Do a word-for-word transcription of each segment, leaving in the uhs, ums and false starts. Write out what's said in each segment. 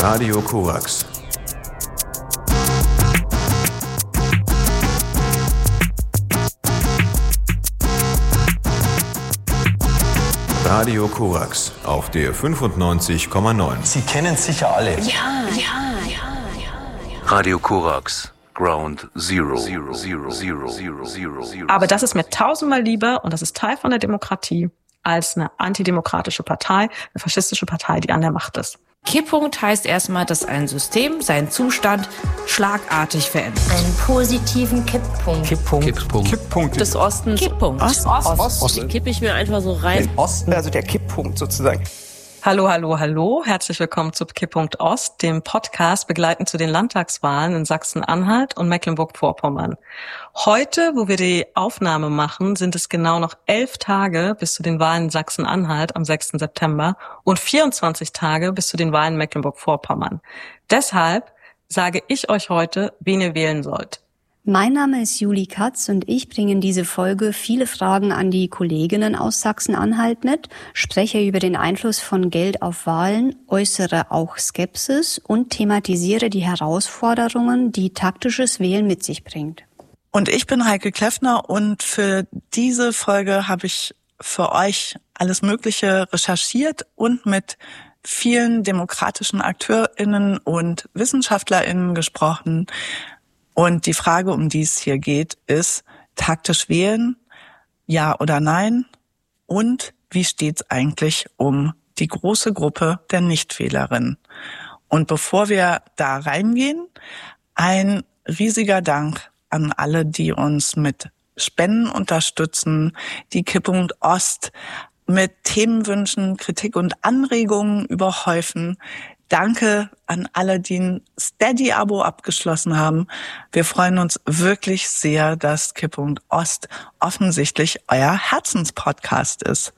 Radio Korax. Radio Korax auf der fünfundneunzig Komma neun. Sie kennen sicher alle. Ja, ja, ja, ja. Radio Korax, Ground Zero. Zero, Zero, Zero, Zero, Zero, Zero. Aber das ist mir tausendmal lieber und das ist Teil von der Demokratie als eine antidemokratische Partei, eine faschistische Partei, die an der Macht ist. Kipppunkt heißt erstmal, dass ein System seinen Zustand schlagartig verändert. Einen positiven Kipppunkt. Kipppunkt. Kipppunkt. Kipppunkt. Des Ostens. Kipppunkt. Ost, Ost. Ost. Ost. Den kippe ich mir einfach so rein. Den Osten, also der Kipppunkt sozusagen. Hallo, hallo, hallo. Herzlich willkommen zu Kipppunkt Ost, dem Podcast begleitend zu den Landtagswahlen in Sachsen-Anhalt und Mecklenburg-Vorpommern. Heute, wo wir die Aufnahme machen, sind es genau noch elf Tage bis zu den Wahlen in Sachsen-Anhalt am sechsten September und vierundzwanzig Tage bis zu den Wahlen in Mecklenburg-Vorpommern. Deshalb sage ich euch heute, wen ihr wählen sollt. Mein Name ist Julie Katz und ich bringe in diese Folge viele Fragen an die Kolleginnen aus Sachsen-Anhalt mit, spreche über den Einfluss von Geld auf Wahlen, äußere auch Skepsis und thematisiere die Herausforderungen, die taktisches Wählen mit sich bringt. Und ich bin Heike Kleffner und für diese Folge habe ich für euch alles Mögliche recherchiert und mit vielen demokratischen AkteurInnen und WissenschaftlerInnen gesprochen. Und die Frage, um die es hier geht, ist taktisch wählen, ja oder nein? Und wie steht's eigentlich um die große Gruppe der Nichtwählerinnen? Und bevor wir da reingehen, ein riesiger Dank an alle, die uns mit Spenden unterstützen, die Kipppunkt Ost mit Themenwünschen, Kritik und Anregungen überhäufen. Danke an alle, die ein Steady-Abo abgeschlossen haben. Wir freuen uns wirklich sehr, dass Kipppunkt Ost offensichtlich euer Herzenspodcast ist.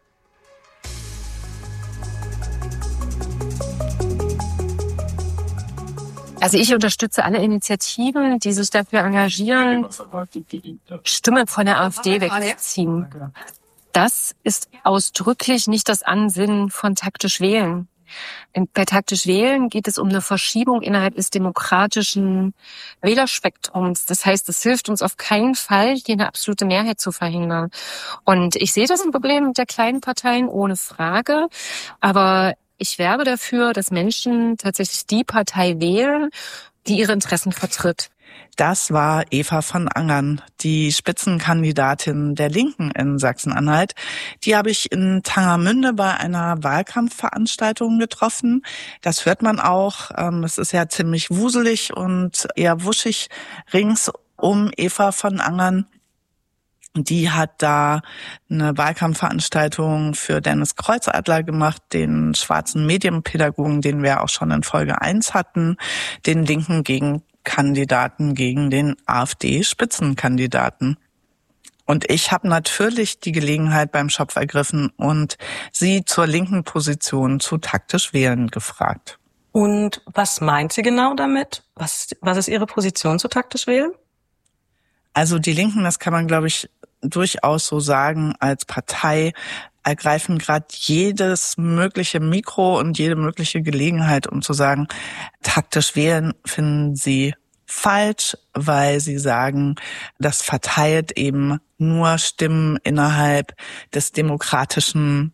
Also ich unterstütze alle Initiativen, die sich dafür engagieren, Stimmen von der AfD wegzuziehen. Das ist ausdrücklich nicht das Ansinnen von taktisch wählen. Bei taktisch wählen geht es um eine Verschiebung innerhalb des demokratischen Wählerspektrums. Das heißt, es hilft uns auf keinen Fall, hier eine absolute Mehrheit zu verhindern. Und ich sehe das ein Problem mit der kleinen Parteien, ohne Frage. Aber ich werbe dafür, dass Menschen tatsächlich die Partei wählen, die ihre Interessen vertritt. Das war Eva von Angern, die Spitzenkandidatin der Linken in Sachsen-Anhalt. Die habe ich in Tangermünde bei einer Wahlkampfveranstaltung getroffen. Das hört man auch. Es ist ja ziemlich wuselig und eher wuschig rings um Eva von Angern. Die hat da eine Wahlkampfveranstaltung für Dennis Kreuzadler gemacht, den schwarzen Medienpädagogen, den wir auch schon in Folge eins hatten, den linken Gegenkandidaten gegen den AfD-Spitzenkandidaten. Und ich habe natürlich die Gelegenheit beim Schopf ergriffen und sie zur linken Position zu taktisch wählen gefragt. Und was meint sie genau damit? Was, was ist ihre Position zu taktisch wählen? Also die Linken, das kann man, glaube ich, durchaus so sagen, als Partei ergreifen gerade jedes mögliche Mikro und jede mögliche Gelegenheit, um zu sagen, taktisch wählen finden sie falsch, weil sie sagen, das verteilt eben nur Stimmen innerhalb des demokratischen,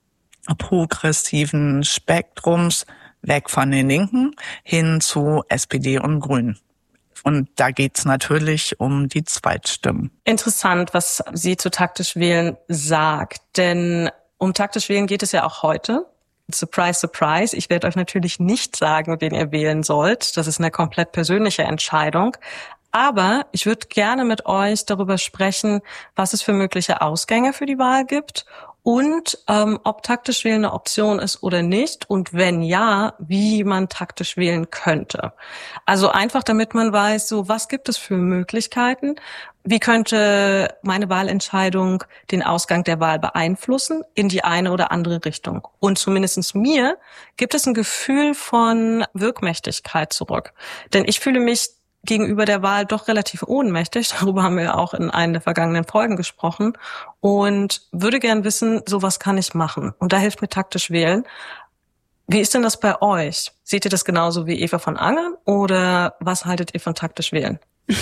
progressiven Spektrums weg von den Linken hin zu S P D und Grünen. Und da geht's natürlich um die Zweitstimmen. Interessant, was sie zu taktisch wählen sagt. Denn um taktisch wählen geht es ja auch heute. Surprise, surprise. Ich werde euch natürlich nicht sagen, wen ihr wählen sollt. Das ist eine komplett persönliche Entscheidung. Aber ich würde gerne mit euch darüber sprechen, was es für mögliche Ausgänge für die Wahl gibt und ähm, ob taktisch wählen eine Option ist oder nicht und wenn ja, wie man taktisch wählen könnte. Also einfach, damit man weiß, so was gibt es für Möglichkeiten, wie könnte meine Wahlentscheidung den Ausgang der Wahl beeinflussen in die eine oder andere Richtung. Und zumindest mir gibt es ein Gefühl von Wirkmächtigkeit zurück. Denn ich fühle mich gegenüber der Wahl doch relativ ohnmächtig. Darüber haben wir auch in einer der vergangenen Folgen gesprochen und würde gern wissen, so was kann ich machen. Und da hilft mir taktisch wählen. Wie ist denn das bei euch? Seht ihr das genauso wie Eva von Angern oder was haltet ihr von taktisch wählen?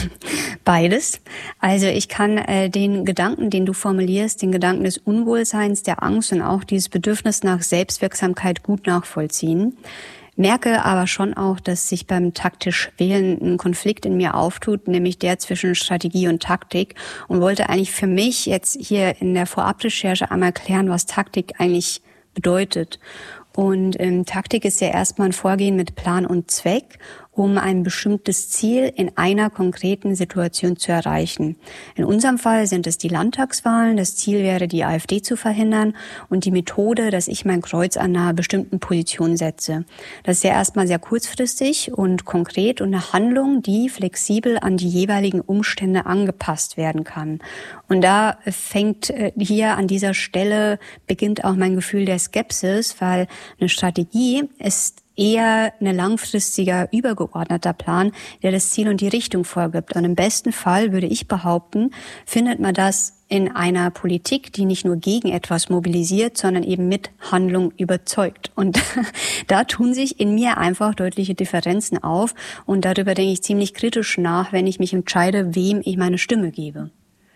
Beides. Also ich kann äh, den Gedanken, den du formulierst, den Gedanken des Unwohlseins, der Angst und auch dieses Bedürfnis nach Selbstwirksamkeit gut nachvollziehen. Merke aber schon auch, dass sich beim taktisch Wählen ein Konflikt in mir auftut, nämlich der zwischen Strategie und Taktik, und wollte eigentlich für mich jetzt hier in der Vorabrecherche einmal klären, was Taktik eigentlich bedeutet. Und ähm, Taktik ist ja erstmal ein Vorgehen mit Plan und Zweck, um ein bestimmtes Ziel in einer konkreten Situation zu erreichen. In unserem Fall sind es die Landtagswahlen. Das Ziel wäre, die AfD zu verhindern, und die Methode, dass ich mein Kreuz an einer bestimmten Position setze. Das ist ja erstmal sehr kurzfristig und konkret und eine Handlung, die flexibel an die jeweiligen Umstände angepasst werden kann. Und da fängt hier an dieser Stelle, beginnt auch mein Gefühl der Skepsis, weil eine Strategie ist eher ein langfristiger, übergeordneter Plan, der das Ziel und die Richtung vorgibt. Und im besten Fall, würde ich behaupten, findet man das in einer Politik, die nicht nur gegen etwas mobilisiert, sondern eben mit Handlung überzeugt. Und da tun sich in mir einfach deutliche Differenzen auf. Und darüber denke ich ziemlich kritisch nach, wenn ich mich entscheide, wem ich meine Stimme gebe.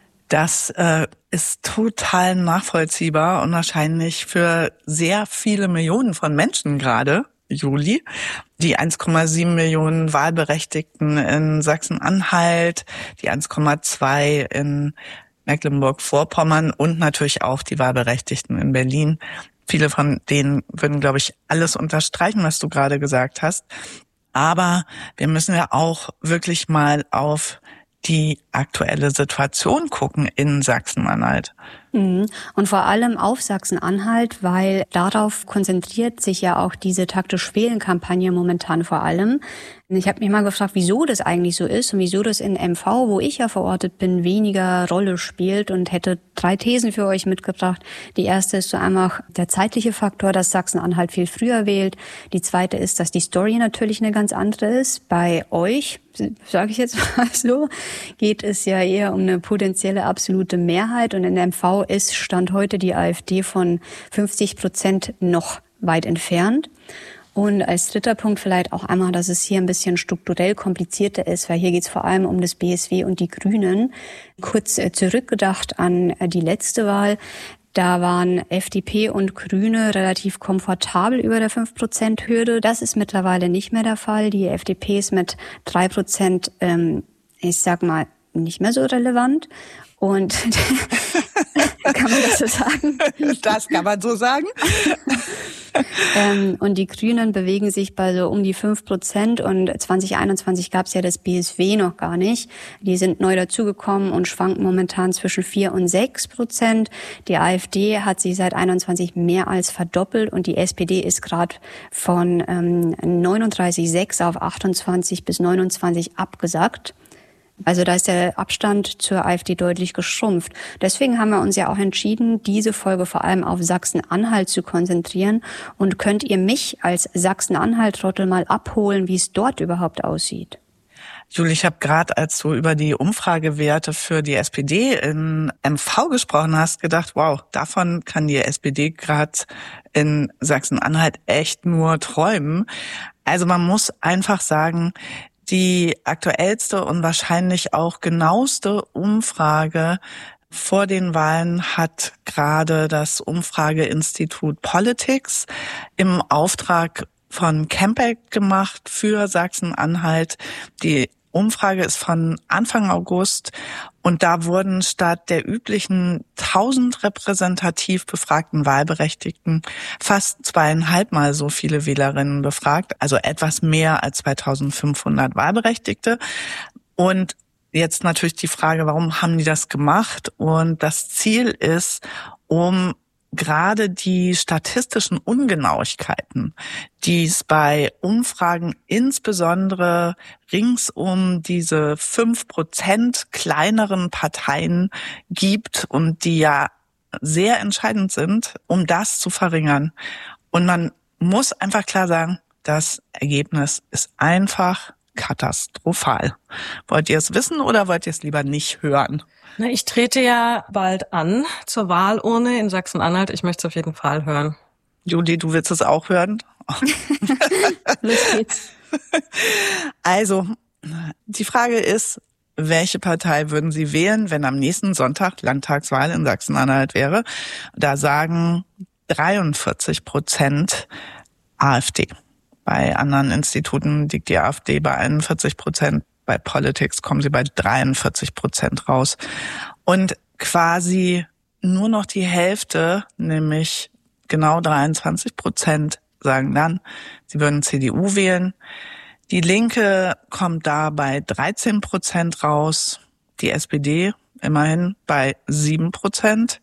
Das äh, ist total nachvollziehbar und wahrscheinlich für sehr viele Millionen von Menschen gerade, Juli, die eins Komma sieben Millionen Wahlberechtigten in Sachsen-Anhalt, die eins Komma zwei in Mecklenburg-Vorpommern und natürlich auch die Wahlberechtigten in Berlin. Viele von denen würden, glaube ich, alles unterstreichen, was du gerade gesagt hast. Aber wir müssen ja auch wirklich mal auf die aktuelle Situation gucken in Sachsen-Anhalt. Und vor allem auf Sachsen-Anhalt, weil darauf konzentriert sich ja auch diese taktisch-wählen-Kampagne momentan vor allem. Ich habe mich mal gefragt, wieso das eigentlich so ist und wieso das in M V, wo ich ja verortet bin, weniger Rolle spielt, und hätte drei Thesen für euch mitgebracht. Die erste ist so einfach der zeitliche Faktor, dass Sachsen-Anhalt viel früher wählt. Die zweite ist, dass die Story natürlich eine ganz andere ist. Bei euch, sage ich jetzt mal so, geht es ja eher um eine potenzielle absolute Mehrheit, und in M V ist Stand heute die AfD von fünfzig Prozent noch weit entfernt. Und als dritter Punkt vielleicht auch einmal, dass es hier ein bisschen strukturell komplizierter ist, weil hier geht es vor allem um das B S W und die Grünen. Kurz zurückgedacht an die letzte Wahl. Da waren F D P und Grüne relativ komfortabel über der fünf Prozent Hürde. Das ist mittlerweile nicht mehr der Fall. Die F D P ist mit drei Prozent, ähm, ich sag mal, nicht mehr so relevant. Und kann man das so sagen? Das kann man so sagen. ähm, und die Grünen bewegen sich bei so um die fünf Prozent, und zwanzig einundzwanzig gab es ja das B S W noch gar nicht. Die sind neu dazugekommen und schwanken momentan zwischen vier und sechs Prozent. Die AfD hat sich seit einundzwanzig mehr als verdoppelt, und die S P D ist gerade von ähm, neununddreißig Komma sechs auf achtundzwanzig bis neunundzwanzig abgesackt. Also da ist der Abstand zur AfD deutlich geschrumpft. Deswegen haben wir uns ja auch entschieden, diese Folge vor allem auf Sachsen-Anhalt zu konzentrieren. Und könnt ihr mich als Sachsen-Anhalt-Trottel mal abholen, wie es dort überhaupt aussieht? Juli, ich habe gerade, als du über die Umfragewerte für die S P D in M V gesprochen hast, gedacht, wow, davon kann die S P D gerade in Sachsen-Anhalt echt nur träumen. Also man muss einfach sagen, die aktuellste und wahrscheinlich auch genaueste Umfrage vor den Wahlen hat gerade das Umfrageinstitut Politics im Auftrag von Campact gemacht für Sachsen-Anhalt. Die Umfrage ist von Anfang August, und da wurden statt der üblichen tausend repräsentativ befragten Wahlberechtigten fast zweieinhalb Mal so viele Wählerinnen befragt, also etwas mehr als zweitausendfünfhundert Wahlberechtigte. Und jetzt natürlich die Frage, warum haben die das gemacht? Und das Ziel ist, um gerade die statistischen Ungenauigkeiten, die es bei Umfragen insbesondere rings um diese fünf Prozent kleineren Parteien gibt und die ja sehr entscheidend sind, um das zu verringern. Und man muss einfach klar sagen, das Ergebnis ist einfach katastrophal. Wollt ihr es wissen oder wollt ihr es lieber nicht hören? Na, ich trete ja bald an zur Wahlurne in Sachsen-Anhalt. Ich möchte es auf jeden Fall hören. Juli, du willst es auch hören? Los geht's. Also, die Frage ist, welche Partei würden Sie wählen, wenn am nächsten Sonntag Landtagswahl in Sachsen-Anhalt wäre? Da sagen dreiundvierzig Prozent AfD. Bei anderen Instituten liegt die AfD bei einundvierzig Prozent. Bei Politics kommen sie bei dreiundvierzig Prozent raus. Und quasi nur noch die Hälfte, nämlich genau dreiundzwanzig Prozent, sagen dann, sie würden C D U wählen. Die Linke kommt da bei dreizehn Prozent raus, die S P D immerhin bei sieben Prozent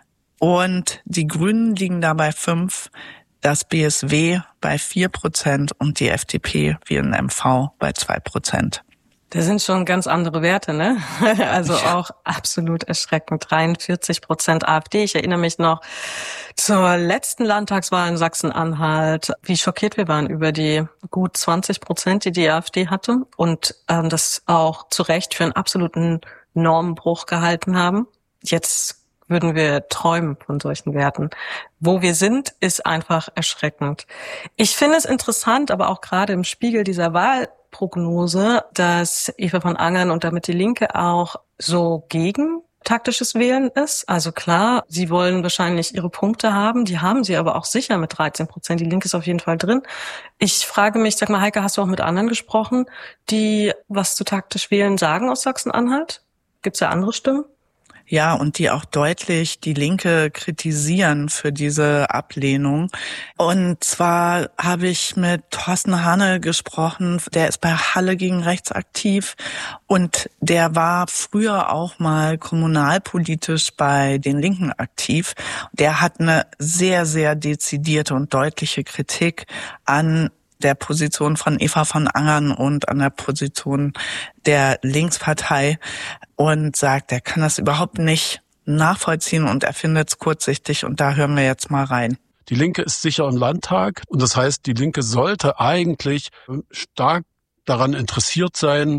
und die Grünen liegen da bei fünf, das B S W bei vier Prozent und die F D P wie in M V bei zwei Prozent. Das sind schon ganz andere Werte, ne? Also auch absolut erschreckend. dreiundvierzig Prozent AfD. Ich erinnere mich noch zur letzten Landtagswahl in Sachsen-Anhalt, wie schockiert wir waren über die gut zwanzig Prozent, die die AfD hatte und ähm, das auch zu Recht für einen absoluten Normenbruch gehalten haben. Jetzt würden wir träumen von solchen Werten. Wo wir sind, ist einfach erschreckend. Ich finde es interessant, aber auch gerade im Spiegel dieser Wahlprognose, dass Eva von Angern und damit die Linke auch so gegen taktisches Wählen ist. Also klar, sie wollen wahrscheinlich ihre Punkte haben, die haben sie aber auch sicher mit dreizehn Prozent. Die Linke ist auf jeden Fall drin. Ich frage mich, sag mal, Heike, hast du auch mit anderen gesprochen, die was zu taktisch Wählen sagen aus Sachsen-Anhalt? Gibt's da andere Stimmen? Ja, und die auch deutlich die Linke kritisieren für diese Ablehnung. Und zwar habe ich mit Thorsten Hahne gesprochen, der ist bei Halle gegen Rechts aktiv und der war früher auch mal kommunalpolitisch bei den Linken aktiv. Der hat eine sehr, sehr dezidierte und deutliche Kritik an der Position von Eva von Angern und an der Position der Linkspartei und sagt, er kann das überhaupt nicht nachvollziehen und er findet es kurzsichtig und da hören wir jetzt mal rein. Die Linke ist sicher im Landtag und das heißt, die Linke sollte eigentlich stark daran interessiert sein,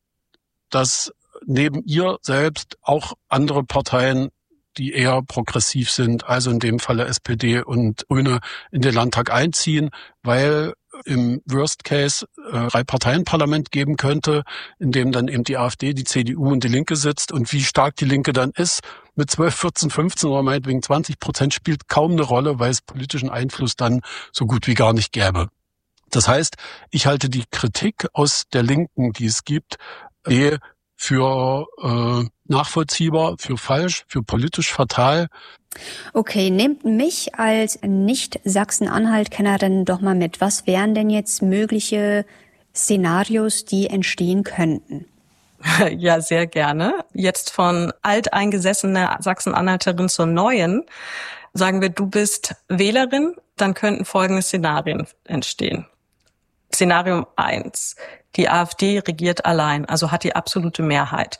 dass neben ihr selbst auch andere Parteien, die eher progressiv sind, also in dem Falle S P D und Grüne, in den Landtag einziehen, weil im Worst Case äh, drei Parteienparlament geben könnte, in dem dann eben die AfD, die C D U und die Linke sitzt. Und wie stark die Linke dann ist, mit zwölf, vierzehn, fünfzehn oder meinetwegen zwanzig Prozent spielt kaum eine Rolle, weil es politischen Einfluss dann so gut wie gar nicht gäbe. Das heißt, ich halte die Kritik aus der Linken, die es gibt, eh für äh, nachvollziehbar, für falsch, für politisch fatal. Okay, nehmt mich als Nicht-Sachsen-Anhalt-Kennerin doch mal mit. Was wären denn jetzt mögliche Szenarios, die entstehen könnten? Ja, sehr gerne. Jetzt von alteingesessener Sachsen-Anhalterin zur neuen. Sagen wir, du bist Wählerin, dann könnten folgende Szenarien entstehen. Szenario eins. Die AfD regiert allein, also hat die absolute Mehrheit.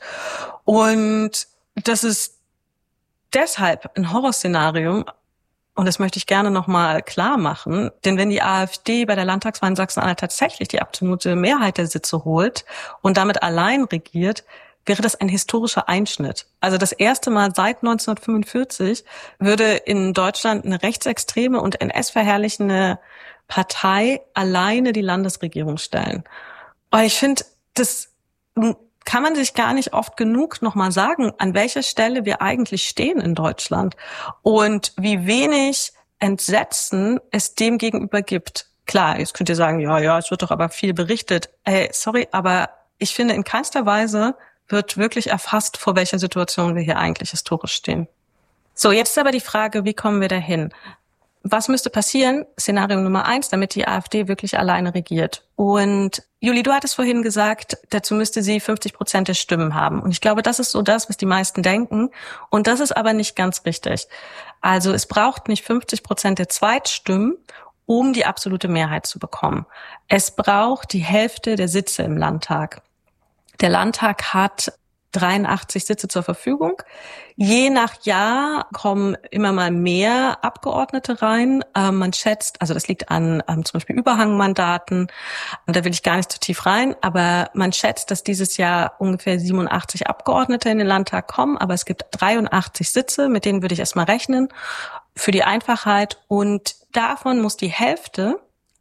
Und das ist deshalb ein Horrorszenario, und das möchte ich gerne nochmal klar machen, denn wenn die AfD bei der Landtagswahl in Sachsen-Anhalt tatsächlich die absolute Mehrheit der Sitze holt und damit allein regiert, wäre das ein historischer Einschnitt. Also das erste Mal seit neunzehnhundertfünfundvierzig würde in Deutschland eine rechtsextreme und N S-verherrlichende Partei alleine die Landesregierung stellen. Aber ich finde, das kann man sich gar nicht oft genug nochmal sagen, an welcher Stelle wir eigentlich stehen in Deutschland und wie wenig Entsetzen es dem gegenüber gibt. Klar, jetzt könnt ihr sagen, ja, ja, es wird doch aber viel berichtet. Hey, sorry, aber ich finde, in keinster Weise wird wirklich erfasst, vor welcher Situation wir hier eigentlich historisch stehen. So, jetzt ist aber die Frage, wie kommen wir dahin? Was müsste passieren? Szenario Nummer eins, damit die AfD wirklich alleine regiert. Und Juli, du hattest vorhin gesagt, dazu müsste sie fünfzig Prozent der Stimmen haben. Und ich glaube, das ist so das, was die meisten denken. Und das ist aber nicht ganz richtig. Also es braucht nicht fünfzig Prozent der Zweitstimmen, um die absolute Mehrheit zu bekommen. Es braucht die Hälfte der Sitze im Landtag. Der Landtag hat dreiundachtzig Sitze zur Verfügung. Je nach Jahr kommen immer mal mehr Abgeordnete rein. Ähm, man schätzt, also das liegt an ähm, zum Beispiel Überhangmandaten, und da will ich gar nicht zu tief rein, aber man schätzt, dass dieses Jahr ungefähr siebenundachtzig Abgeordnete in den Landtag kommen, aber es gibt dreiundachtzig Sitze, mit denen würde ich erstmal rechnen, für die Einfachheit, und davon muss die Hälfte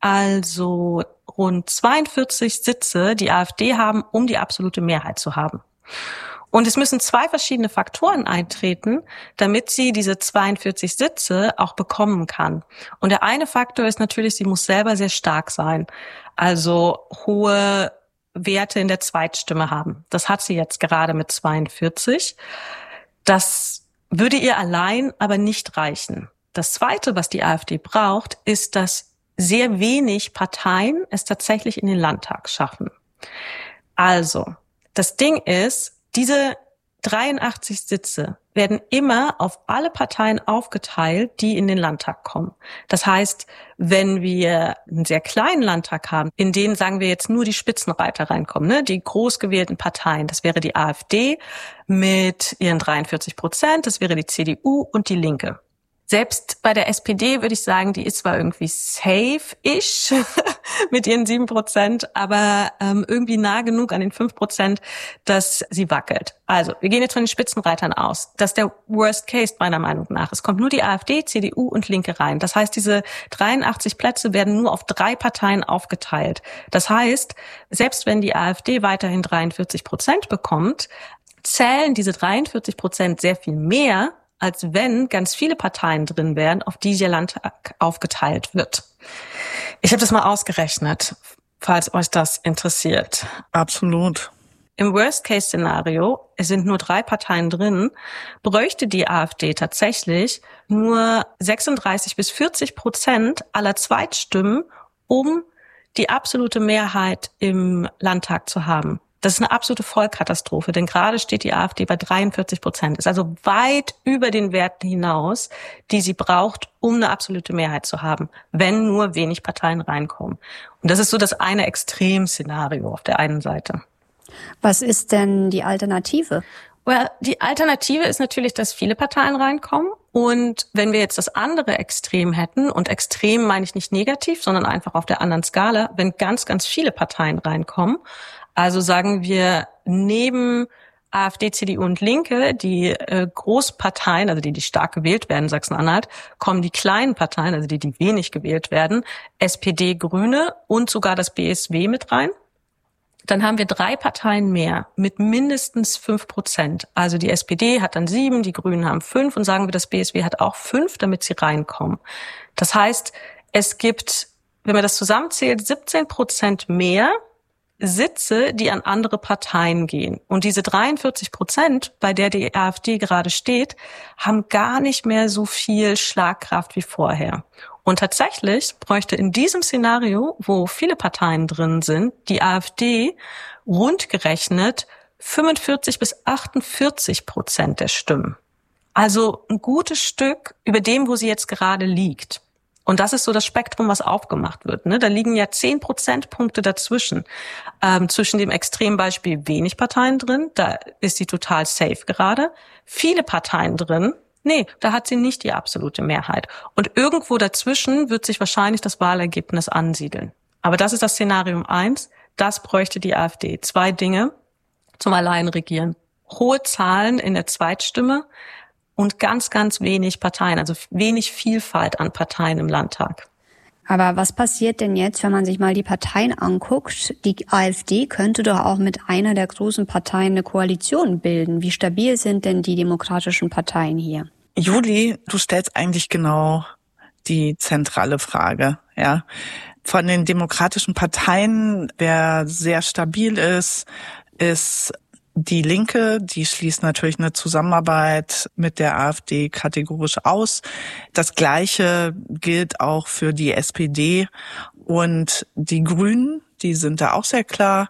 also rund zweiundvierzig Sitze die AfD haben, um die absolute Mehrheit zu haben. Und es müssen zwei verschiedene Faktoren eintreten, damit sie diese zweiundvierzig Sitze auch bekommen kann. Und der eine Faktor ist natürlich, sie muss selber sehr stark sein, also hohe Werte in der Zweitstimme haben. Das hat sie jetzt gerade mit zweiundvierzig. Das würde ihr allein aber nicht reichen. Das Zweite, was die AfD braucht, ist, dass sehr wenig Parteien es tatsächlich in den Landtag schaffen. Also, das Ding ist, diese dreiundachtzig Sitze werden immer auf alle Parteien aufgeteilt, die in den Landtag kommen. Das heißt, wenn wir einen sehr kleinen Landtag haben, in den, sagen wir jetzt, nur die Spitzenreiter reinkommen, ne, die groß gewählten Parteien, das wäre die AfD mit ihren dreiundvierzig Prozent, das wäre die C D U und die Linke. Selbst bei der S P D würde ich sagen, die ist zwar irgendwie safe-ish mit ihren sieben Prozent, aber ähm, irgendwie nah genug an den fünf Prozent, dass sie wackelt. Also, wir gehen jetzt von den Spitzenreitern aus. Das ist der Worst Case meiner Meinung nach. Es kommt nur die AfD, C D U und Linke rein. Das heißt, diese dreiundachtzig Plätze werden nur auf drei Parteien aufgeteilt. Das heißt, selbst wenn die AfD weiterhin dreiundvierzig Prozent bekommt, zählen diese dreiundvierzig Prozent sehr viel mehr, als wenn ganz viele Parteien drin wären, auf die der Landtag aufgeteilt wird. Ich habe das mal ausgerechnet, falls euch das interessiert. Absolut. Im Worst-Case-Szenario, es sind nur drei Parteien drin, bräuchte die AfD tatsächlich nur sechsunddreißig bis vierzig Prozent aller Zweitstimmen, um die absolute Mehrheit im Landtag zu haben. Das ist eine absolute Vollkatastrophe, denn gerade steht die AfD bei dreiundvierzig Prozent. Ist also weit über den Werten hinaus, die sie braucht, um eine absolute Mehrheit zu haben, wenn nur wenig Parteien reinkommen. Und das ist so das eine Extremszenario auf der einen Seite. Was ist denn die Alternative? Well, die Alternative ist natürlich, dass viele Parteien reinkommen. Und wenn wir jetzt das andere Extrem hätten, und Extrem meine ich nicht negativ, sondern einfach auf der anderen Skala, wenn ganz, ganz viele Parteien reinkommen, also sagen wir, neben AfD, C D U und Linke, die äh, Großparteien, also die, die stark gewählt werden in Sachsen-Anhalt, kommen die kleinen Parteien, also die, die wenig gewählt werden, S P D, Grüne und sogar das B S W mit rein. Dann haben wir drei Parteien mehr mit mindestens fünf Prozent. Also die S P D hat dann sieben, die Grünen haben fünf und sagen wir, das B S W hat auch fünf, damit sie reinkommen. Das heißt, es gibt, wenn man das zusammenzählt, siebzehn Prozent mehr Sitze, die an andere Parteien gehen. Und diese dreiundvierzig Prozent, bei der die AfD gerade steht, haben gar nicht mehr so viel Schlagkraft wie vorher. Und tatsächlich bräuchte in diesem Szenario, wo viele Parteien drin sind, die AfD rundgerechnet fünfundvierzig bis achtundvierzig Prozent der Stimmen. Also ein gutes Stück über dem, wo sie jetzt gerade liegt. Und das ist so das Spektrum, was aufgemacht wird. Ne? Da liegen ja zehn Prozentpunkte dazwischen. Ähm, zwischen dem Extrembeispiel wenig Parteien drin, da ist sie total safe gerade. Viele Parteien drin, nee, da hat sie nicht die absolute Mehrheit. Und irgendwo dazwischen wird sich wahrscheinlich das Wahlergebnis ansiedeln. Aber das ist das Szenario eins. Das bräuchte die AfD. Zwei Dinge zum Alleinregieren. Hohe Zahlen in der Zweitstimme und ganz, ganz wenig Parteien, also wenig Vielfalt an Parteien im Landtag. Aber was passiert denn jetzt, wenn man sich mal die Parteien anguckt? Die AfD könnte doch auch mit einer der großen Parteien eine Koalition bilden. Wie stabil sind denn die demokratischen Parteien hier? Juli, du stellst eigentlich genau die zentrale Frage, ja. Von den demokratischen Parteien, wer sehr stabil ist, ist die Linke, die schließt natürlich eine Zusammenarbeit mit der AfD kategorisch aus. Das Gleiche gilt auch für die S P D und die Grünen, die sind da auch sehr klar.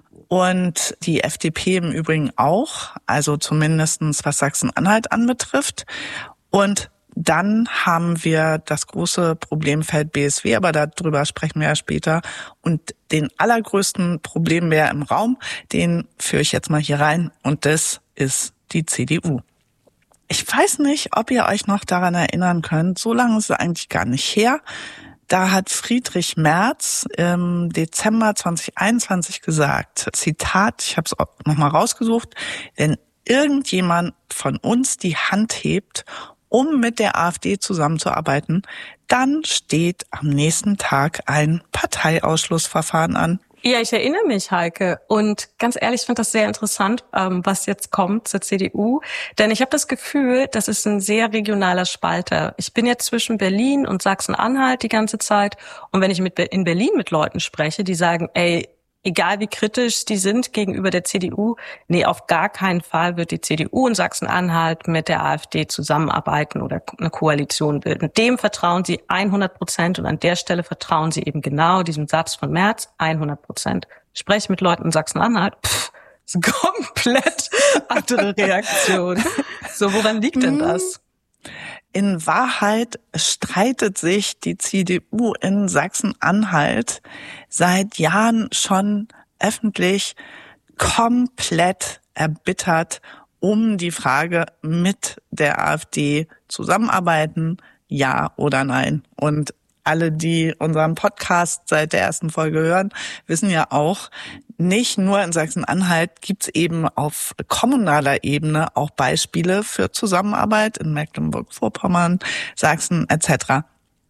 Und die F D P im Übrigen auch, also zumindestens was Sachsen-Anhalt anbetrifft. Und dann haben wir das große Problemfeld B S W, aber darüber sprechen wir ja später. Und den allergrößten Problembär im Raum, den führe ich jetzt mal hier rein. Und das ist die C D U. Ich weiß nicht, ob ihr euch noch daran erinnern könnt. So lange ist es eigentlich gar nicht her. Da hat Friedrich Merz im Dezember zwanzig einundzwanzig gesagt, Zitat, ich habe es nochmal rausgesucht, wenn irgendjemand von uns die Hand hebt, um mit der AfD zusammenzuarbeiten, dann steht am nächsten Tag ein Parteiausschlussverfahren an. Ja, ich erinnere mich, Heike. Und ganz ehrlich, ich finde das sehr interessant, ähm, was jetzt kommt zur C D U. Denn ich habe das Gefühl, das ist ein sehr regionaler Spalter. Ich bin jetzt zwischen Berlin und Sachsen-Anhalt die ganze Zeit. Und wenn ich mit in Berlin mit Leuten spreche, die sagen, ey, egal wie kritisch die sind gegenüber der C D U, nee, auf gar keinen Fall wird die C D U in Sachsen-Anhalt mit der AfD zusammenarbeiten oder eine Koalition bilden. Dem vertrauen sie hundert Prozent und an der Stelle vertrauen sie eben genau diesem Satz von Merz hundert Prozent. Spreche mit Leuten in Sachsen-Anhalt, pff, ist eine komplett andere Reaktion. So, woran liegt denn das? In Wahrheit streitet sich die C D U in Sachsen-Anhalt seit Jahren schon öffentlich komplett erbittert um die Frage, mit der AfD zusammenarbeiten, ja oder nein. Und alle, die unseren Podcast seit der ersten Folge hören, wissen ja auch, nicht nur in Sachsen-Anhalt gibt's eben auf kommunaler Ebene auch Beispiele für Zusammenarbeit in Mecklenburg-Vorpommern, Sachsen et cetera.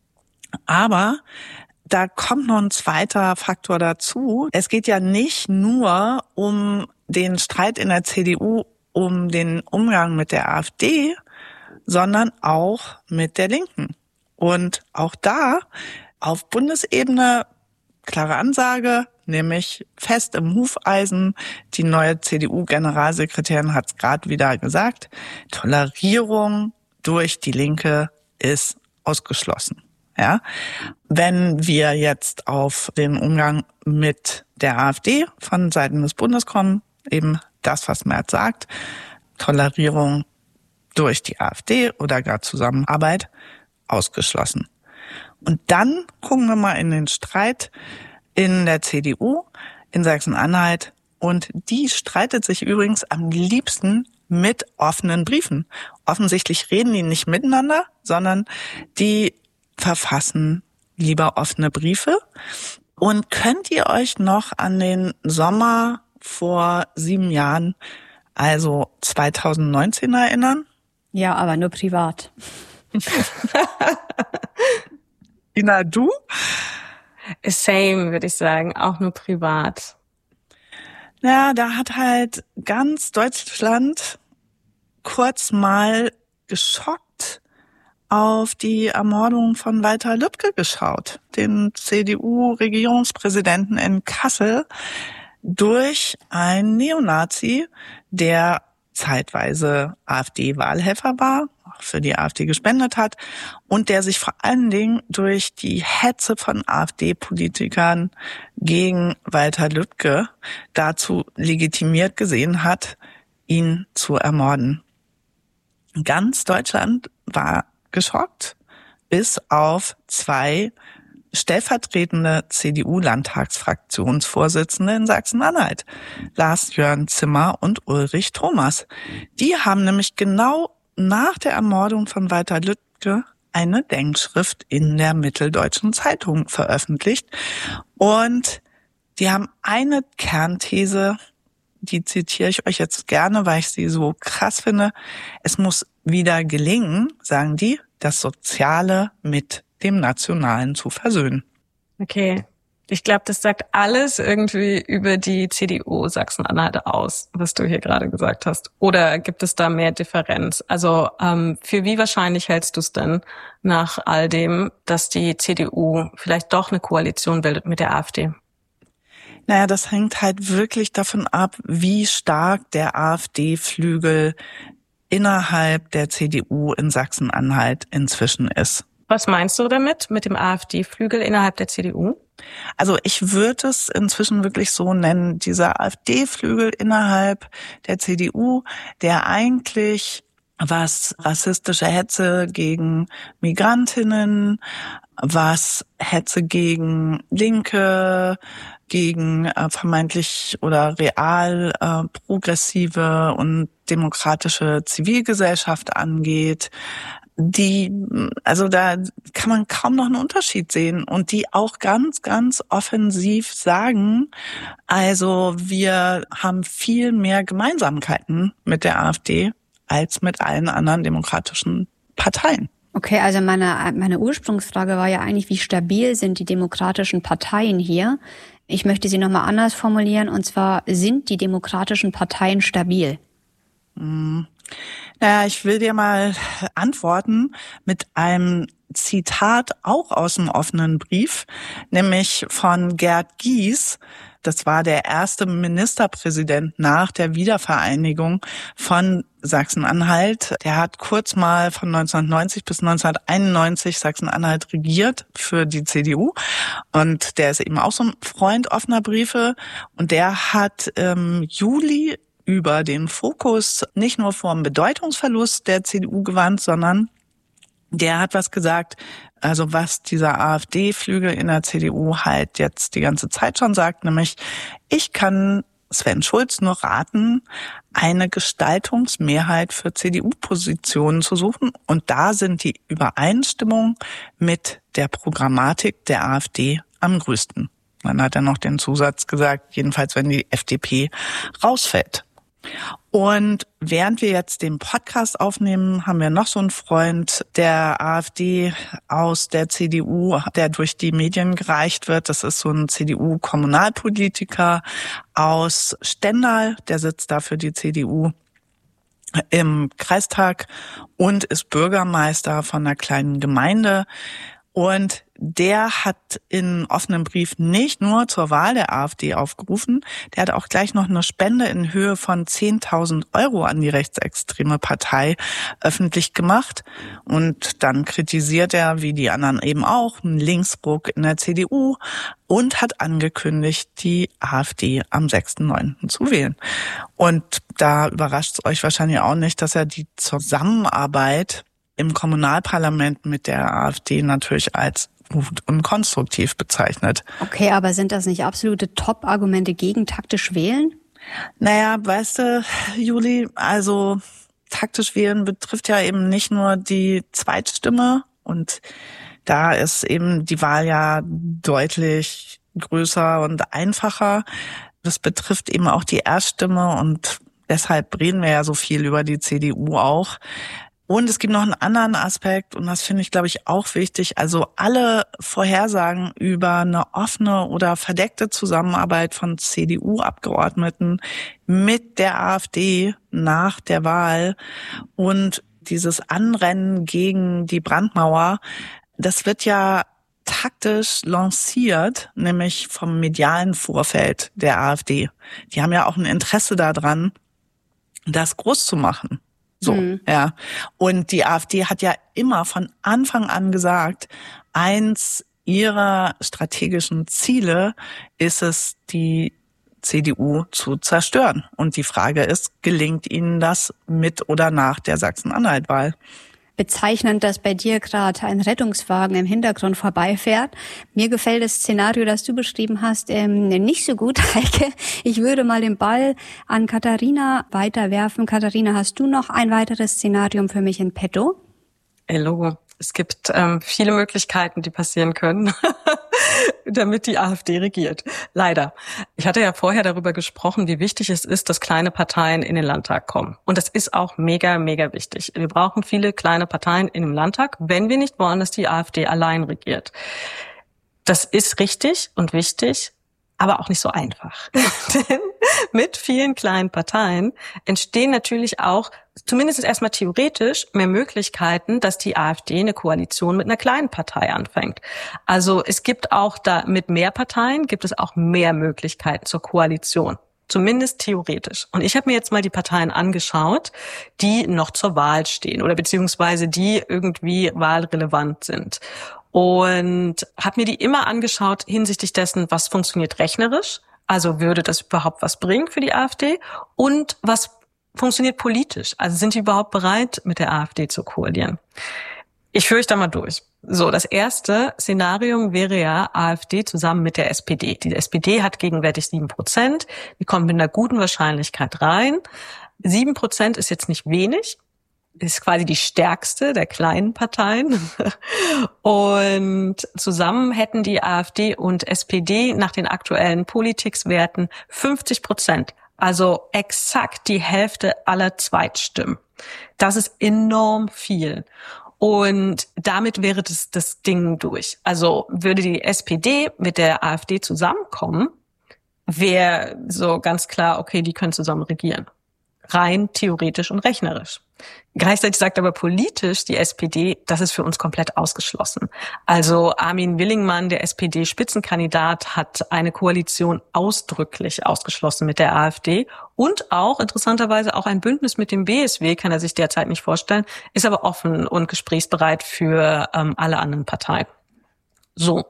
Aber da kommt noch ein zweiter Faktor dazu. Es geht ja nicht nur um den Streit in der C D U, um den Umgang mit der AfD, sondern auch mit der Linken. Und auch da auf Bundesebene klare Ansage, nämlich fest im Hufeisen. Die neue C D U-Generalsekretärin hat es gerade wieder gesagt. Tolerierung durch die Linke ist ausgeschlossen. Ja, wenn wir jetzt auf den Umgang mit der AfD von Seiten des Bundes kommen, eben das, was Merz sagt, Tolerierung durch die AfD oder gar Zusammenarbeit ausgeschlossen. Und dann gucken wir mal in den Streit in der C D U in Sachsen-Anhalt. Und die streitet sich übrigens am liebsten mit offenen Briefen. Offensichtlich reden die nicht miteinander, sondern die verfassen lieber offene Briefe. Und könnt ihr euch noch an den Sommer vor sieben Jahren, also zweitausendneunzehn, erinnern? Ja, aber nur privat. Ina, du? Same, würde ich sagen, auch nur privat. Ja, da hat halt ganz Deutschland kurz mal geschockt auf die Ermordung von Walter Lübcke geschaut, den C D U-Regierungspräsidenten in Kassel, durch einen Neonazi, der zeitweise AfD-Wahlhelfer war, für die AfD gespendet hat und der sich vor allen Dingen durch die Hetze von AfD-Politikern gegen Walter Lübcke dazu legitimiert gesehen hat, ihn zu ermorden. Ganz Deutschland war geschockt, bis auf zwei stellvertretende C D U-Landtagsfraktionsvorsitzende in Sachsen-Anhalt, Lars-Jörn Zimmer und Ulrich Thomas. Die haben nämlich genau nach der Ermordung von Walter Lübcke eine Denkschrift in der Mitteldeutschen Zeitung veröffentlicht. Und die haben eine Kernthese, die zitiere ich euch jetzt gerne, weil ich sie so krass finde. Es muss wieder gelingen, sagen die, das Soziale mit dem Nationalen zu versöhnen. Okay. Ich glaube, das sagt alles irgendwie über die C D U Sachsen-Anhalt aus, was du hier gerade gesagt hast. Oder gibt es da mehr Differenz? Also ähm, für wie wahrscheinlich hältst du es denn nach all dem, dass die C D U vielleicht doch eine Koalition bildet mit der AfD? Naja, das hängt halt wirklich davon ab, wie stark der AfD-Flügel innerhalb der C D U in Sachsen-Anhalt inzwischen ist. Was meinst du damit, mit dem AfD-Flügel innerhalb der C D U? Also ich würde es inzwischen wirklich so nennen, dieser AfD-Flügel innerhalb der C D U, der eigentlich, was rassistische Hetze gegen Migrantinnen, was Hetze gegen Linke, gegen äh, vermeintlich oder real äh, progressive und demokratische Zivilgesellschaft angeht, die, also da kann man kaum noch einen Unterschied sehen und die auch ganz, ganz offensiv sagen, also wir haben viel mehr Gemeinsamkeiten mit der AfD als mit allen anderen demokratischen Parteien. Okay, also meine, meine Ursprungsfrage war ja eigentlich, wie stabil sind die demokratischen Parteien hier? Ich möchte sie nochmal anders formulieren, und zwar, sind die demokratischen Parteien stabil? Hm. Naja, ich will dir mal antworten mit einem Zitat auch aus dem offenen Brief, nämlich von Gerd Gies. Das war der erste Ministerpräsident nach der Wiedervereinigung von Sachsen-Anhalt. Der hat kurz mal von neunzehnhundertneunzig bis neunzehnhunderteinundneunzig Sachsen-Anhalt regiert für die C D U. Und der ist eben auch so ein Freund offener Briefe. Und der hat im Juli über den Fokus nicht nur vom Bedeutungsverlust der C D U gewarnt, sondern der hat was gesagt, also was dieser AfD-Flügel in der C D U halt jetzt die ganze Zeit schon sagt, nämlich, ich kann Sven Schulz nur raten, eine Gestaltungsmehrheit für C D U-Positionen zu suchen. Und da sind die Übereinstimmungen mit der Programmatik der AfD am größten. Dann hat er noch den Zusatz gesagt, jedenfalls wenn die F D P rausfällt. Und während wir jetzt den Podcast aufnehmen, haben wir noch so einen Freund der AfD aus der C D U, der durch die Medien gereicht wird. Das ist so ein C D U-Kommunalpolitiker aus Stendal, der sitzt da für die C D U im Kreistag und ist Bürgermeister von einer kleinen Gemeinde. Und der hat in offenem Brief nicht nur zur Wahl der AfD aufgerufen, der hat auch gleich noch eine Spende in Höhe von zehntausend Euro an die rechtsextreme Partei öffentlich gemacht. Und dann kritisiert er, wie die anderen eben auch, einen Linksruck in der C D U und hat angekündigt, die AfD am sechsten neunten zu wählen. Und da überrascht es euch wahrscheinlich auch nicht, dass er die Zusammenarbeit im Kommunalparlament mit der AfD natürlich als gut und konstruktiv bezeichnet. Okay, aber sind das nicht absolute Top-Argumente gegen taktisch wählen? Naja, weißt du, Juli, also taktisch wählen betrifft ja eben nicht nur die Zweitstimme, und da ist eben die Wahl ja deutlich größer und einfacher. Das betrifft eben auch die Erststimme, und deshalb reden wir ja so viel über die C D U auch. Und es gibt noch einen anderen Aspekt, und das finde ich, glaube ich, auch wichtig. Also alle Vorhersagen über eine offene oder verdeckte Zusammenarbeit von C D U-Abgeordneten mit der AfD nach der Wahl und dieses Anrennen gegen die Brandmauer, das wird ja taktisch lanciert, nämlich vom medialen Vorfeld der AfD. Die haben ja auch ein Interesse daran, das groß zu machen. So, mhm. ja. Und die AfD hat ja immer von Anfang an gesagt, eins ihrer strategischen Ziele ist es, die C D U zu zerstören. Und die Frage ist, gelingt ihnen das mit oder nach der Sachsen-Anhalt-Wahl? Bezeichnend, dass bei dir gerade ein Rettungswagen im Hintergrund vorbeifährt. Mir gefällt das Szenario, das du beschrieben hast, ähm, nicht so gut, Heike. Ich würde mal den Ball an Katharina weiterwerfen. Katharina, hast du noch ein weiteres Szenario für mich in petto? Hello. Es gibt ähm, viele Möglichkeiten, die passieren können, damit die AfD regiert. Leider. Ich hatte ja vorher darüber gesprochen, wie wichtig es ist, dass kleine Parteien in den Landtag kommen. Und das ist auch mega, mega wichtig. Wir brauchen viele kleine Parteien in dem Landtag, wenn wir nicht wollen, dass die AfD allein regiert. Das ist richtig und wichtig, aber auch nicht so einfach. Denn mit vielen kleinen Parteien entstehen natürlich auch, zumindest erstmal theoretisch, mehr Möglichkeiten, dass die AfD eine Koalition mit einer kleinen Partei anfängt. Also es gibt auch da mit mehr Parteien, gibt es auch mehr Möglichkeiten zur Koalition. Zumindest theoretisch. Und ich habe mir jetzt mal die Parteien angeschaut, die noch zur Wahl stehen oder beziehungsweise die irgendwie wahlrelevant sind. Und habe mir die immer angeschaut hinsichtlich dessen, was funktioniert rechnerisch, also würde das überhaupt was bringen für die AfD, und was funktioniert politisch, also sind die überhaupt bereit, mit der AfD zu koalieren. Ich führe euch da mal durch. So, das erste Szenario wäre ja AfD zusammen mit der S P D. Die S P D hat gegenwärtig sieben Prozent, die kommt mit einer guten Wahrscheinlichkeit rein. Sieben Prozent ist jetzt nicht wenig, ist quasi die stärkste der kleinen Parteien. Und zusammen hätten die AfD und S P D nach den aktuellen Politikswerten fünfzig Prozent. Also exakt die Hälfte aller Zweitstimmen. Das ist enorm viel. Und damit wäre das, das Ding durch. Also würde die S P D mit der AfD zusammenkommen, wäre so ganz klar, okay, die können zusammen regieren. Rein theoretisch und rechnerisch. Gleichzeitig sagt aber politisch die S P D, das ist für uns komplett ausgeschlossen. Also Armin Willingmann, der S P D-Spitzenkandidat, hat eine Koalition ausdrücklich ausgeschlossen mit der AfD und auch interessanterweise auch ein Bündnis mit dem B S W kann er sich derzeit nicht vorstellen, ist aber offen und gesprächsbereit für ähm, alle anderen Parteien. So,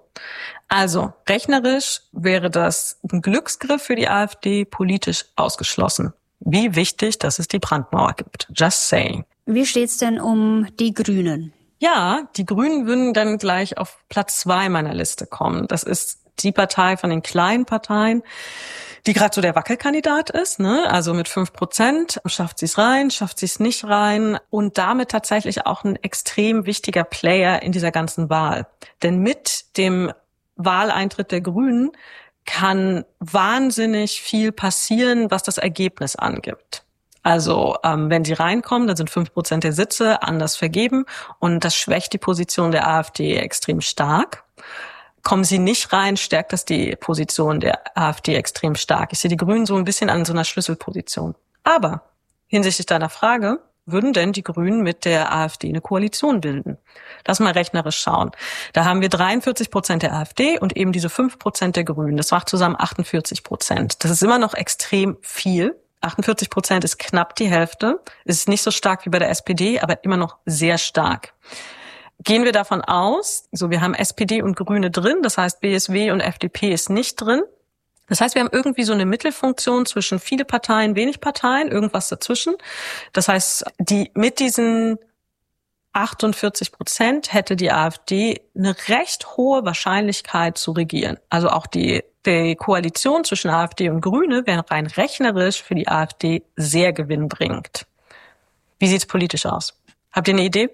also rechnerisch wäre das ein Glücksgriff für die AfD, politisch ausgeschlossen. Wie wichtig, dass es die Brandmauer gibt. Just saying. Wie steht's denn um die Grünen? Ja, die Grünen würden dann gleich auf Platz zwei meiner Liste kommen. Das ist die Partei von den kleinen Parteien, die gerade so der Wackelkandidat ist, ne? Also mit fünf Prozent schafft sie es rein, schafft sie es nicht rein und damit tatsächlich auch ein extrem wichtiger Player in dieser ganzen Wahl. Denn mit dem Wahleintritt der Grünen kann wahnsinnig viel passieren, was das Ergebnis angibt. Also ähm, wenn sie reinkommen, dann sind fünf Prozent der Sitze anders vergeben und das schwächt die Position der AfD extrem stark. Kommen sie nicht rein, stärkt das die Position der AfD extrem stark. Ich sehe die Grünen so ein bisschen an so einer Schlüsselposition. Aber hinsichtlich deiner Frage, würden denn die Grünen mit der AfD eine Koalition bilden? Lass mal rechnerisch schauen. Da haben wir dreiundvierzig Prozent der AfD und eben diese fünf Prozent der Grünen. Das macht zusammen achtundvierzig Prozent. Das ist immer noch extrem viel. achtundvierzig Prozent ist knapp die Hälfte. Ist nicht so stark wie bei der S P D, aber immer noch sehr stark. Gehen wir davon aus, so wir haben S P D und Grüne drin, das heißt B S W und F D P ist nicht drin. Das heißt, wir haben irgendwie so eine Mittelfunktion zwischen viele Parteien, wenig Parteien, irgendwas dazwischen. Das heißt, die mit diesen achtundvierzig Prozent hätte die AfD eine recht hohe Wahrscheinlichkeit zu regieren. Also auch die, die Koalition zwischen AfD und Grüne wäre rein rechnerisch für die AfD sehr gewinnbringend. Wie sieht's politisch aus? Habt ihr eine Idee?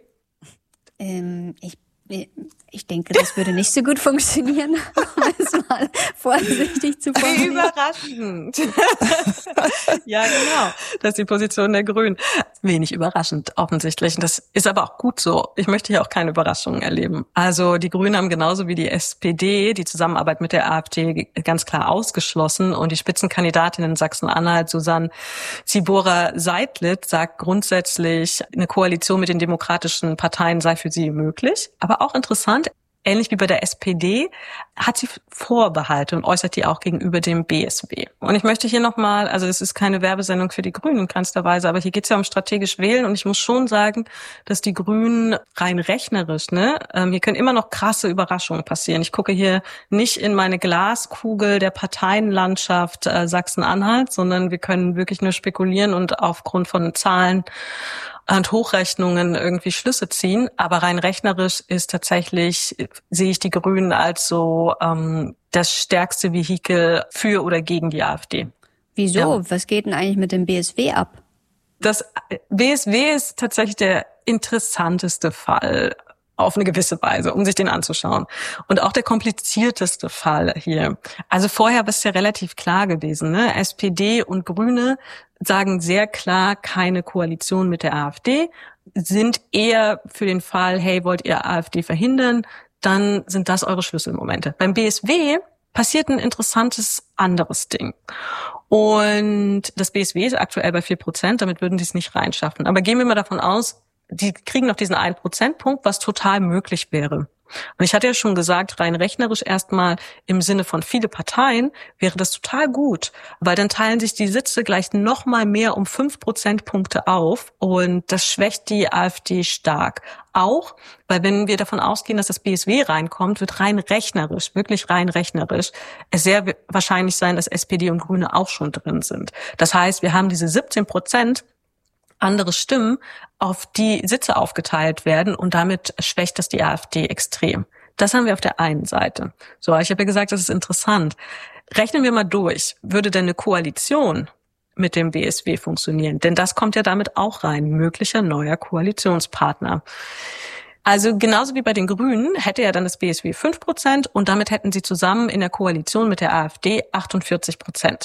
Ähm, ich Ich denke, das würde nicht so gut funktionieren, um es mal vorsichtig zu formulieren. Überraschend. Ja, genau. Das ist die Position der Grünen. Wenig überraschend, offensichtlich. Und das ist aber auch gut so. Ich möchte hier auch keine Überraschungen erleben. Also die Grünen haben genauso wie die S P D die Zusammenarbeit mit der AfD ganz klar ausgeschlossen. Und die Spitzenkandidatin in Sachsen-Anhalt, Susanne Zibora-Seidlitz, sagt grundsätzlich, eine Koalition mit den demokratischen Parteien sei für sie möglich. Aber auch interessant, ähnlich wie bei der S P D, hat sie Vorbehalte und äußert die auch gegenüber dem B S W. Und ich möchte hier nochmal, also es ist keine Werbesendung für die Grünen in keinster Weise, aber hier geht es ja um strategisch wählen und ich muss schon sagen, dass die Grünen rein rechnerisch, ne, ähm, hier können immer noch krasse Überraschungen passieren. Ich gucke hier nicht in meine Glaskugel der Parteienlandschaft äh, Sachsen-Anhalt, sondern wir können wirklich nur spekulieren und aufgrund von Zahlen und Hochrechnungen irgendwie Schlüsse ziehen. Aber rein rechnerisch ist tatsächlich, sehe ich die Grünen als so ähm, das stärkste Vehikel für oder gegen die AfD. Wieso? Ja. Was geht denn eigentlich mit dem B S W ab? Das B S W ist tatsächlich der interessanteste Fall auf eine gewisse Weise, um sich den anzuschauen. Und auch der komplizierteste Fall hier. Also vorher war es ja relativ klar gewesen, ne? S P D und Grüne sagen sehr klar keine Koalition mit der AfD, sind eher für den Fall, hey, wollt ihr AfD verhindern, dann sind das eure Schlüsselmomente. Beim B S W passiert ein interessantes anderes Ding. Und das B S W ist aktuell bei vier Prozent, damit würden die es nicht reinschaffen. Aber gehen wir mal davon aus, die kriegen noch diesen einen Prozentpunkt, was total möglich wäre. Und ich hatte ja schon gesagt, rein rechnerisch erstmal im Sinne von viele Parteien wäre das total gut, weil dann teilen sich die Sitze gleich noch mal mehr um fünf Prozentpunkte auf und das schwächt die AfD stark. Auch, weil wenn wir davon ausgehen, dass das B S W reinkommt, wird rein rechnerisch, wirklich rein rechnerisch, es sehr wahrscheinlich sein, dass S P D und Grüne auch schon drin sind. Das heißt, wir haben diese siebzehn Prozent andere Stimmen, auf die Sitze aufgeteilt werden und damit schwächt das die AfD extrem. Das haben wir auf der einen Seite. So, ich habe ja gesagt, das ist interessant. Rechnen wir mal durch. Würde denn eine Koalition mit dem B S W funktionieren? Denn das kommt ja damit auch rein. Möglicher neuer Koalitionspartner. Also genauso wie bei den Grünen hätte ja dann das B S W fünf Prozent und damit hätten sie zusammen in der Koalition mit der AfD achtundvierzig Prozent.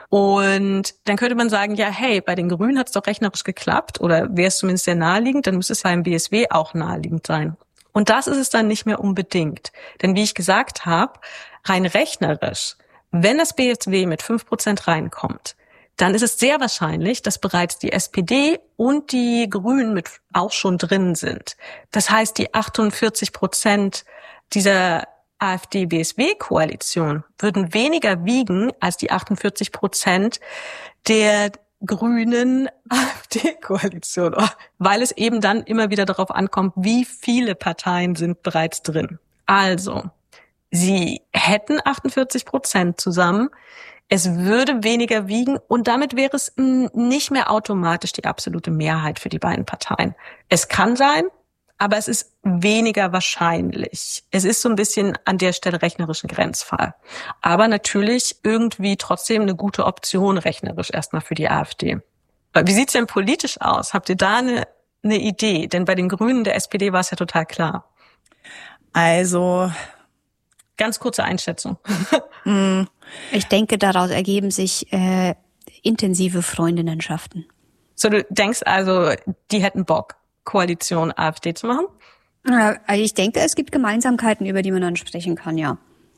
Und dann könnte man sagen, ja, hey, bei den Grünen hat es doch rechnerisch geklappt oder wäre es zumindest sehr naheliegend, dann müsste es beim B S W auch naheliegend sein. Und das ist es dann nicht mehr unbedingt. Denn wie ich gesagt habe, rein rechnerisch, wenn das B S W mit fünf Prozent reinkommt, dann ist es sehr wahrscheinlich, dass bereits die S P D und die Grünen mit auch schon drin sind. Das heißt, die achtundvierzig Prozent dieser AfD-B S W-Koalition würden weniger wiegen als die achtundvierzig Prozent der grünen AfD-Koalition, weil es eben dann immer wieder darauf ankommt, wie viele Parteien sind bereits drin. Also, sie hätten achtundvierzig Prozent zusammen, es würde weniger wiegen und damit wäre es nicht mehr automatisch die absolute Mehrheit für die beiden Parteien. Es kann sein, aber es ist weniger wahrscheinlich. Es ist so ein bisschen an der Stelle rechnerisch ein Grenzfall. Aber natürlich irgendwie trotzdem eine gute Option rechnerisch erstmal für die AfD. Wie sieht's denn politisch aus? Habt ihr da eine, eine Idee? Denn bei den Grünen der S P D war es ja total klar. Also, ganz kurze Einschätzung. Ich denke, daraus ergeben sich äh, intensive Freundinnenschaften. So, du denkst also, die hätten Bock, Koalition AfD zu machen? Also ich denke, es gibt Gemeinsamkeiten, über die man dann sprechen kann, ja.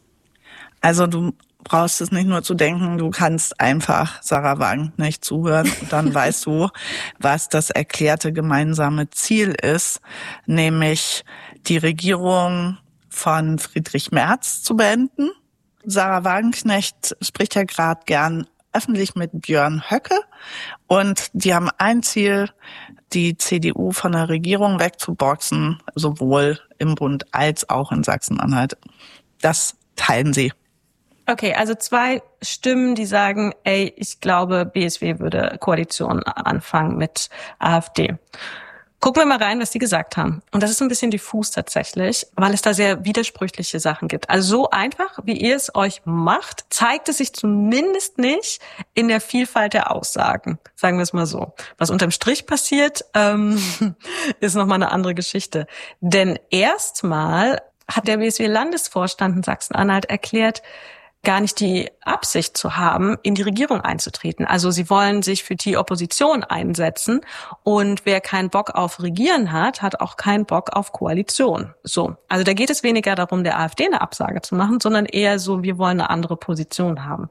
Also du brauchst es nicht nur zu denken, du kannst einfach Sarah Wagenknecht zuhören und dann weißt du, was das erklärte gemeinsame Ziel ist, nämlich die Regierung von Friedrich Merz zu beenden. Sarah Wagenknecht spricht ja gerade gern öffentlich mit Björn Höcke und die haben ein Ziel, die C D U von der Regierung wegzuboxen, sowohl im Bund als auch in Sachsen-Anhalt. Das teilen sie. Okay, also zwei Stimmen, die sagen, ey, ich glaube, B S W würde Koalition anfangen mit AfD. Gucken wir mal rein, was die gesagt haben. Und das ist ein bisschen diffus tatsächlich, weil es da sehr widersprüchliche Sachen gibt. Also so einfach, wie ihr es euch macht, zeigt es sich zumindest nicht in der Vielfalt der Aussagen. Sagen wir es mal so. Was unterm Strich passiert, ähm, ist nochmal eine andere Geschichte. Denn erstmal hat der B S W-Landesvorstand in Sachsen-Anhalt erklärt, gar nicht die Absicht zu haben, in die Regierung einzutreten. Also sie wollen sich für die Opposition einsetzen und wer keinen Bock auf Regieren hat, hat auch keinen Bock auf Koalition. So, also da geht es weniger darum, der AfD eine Absage zu machen, sondern eher so, wir wollen eine andere Position haben.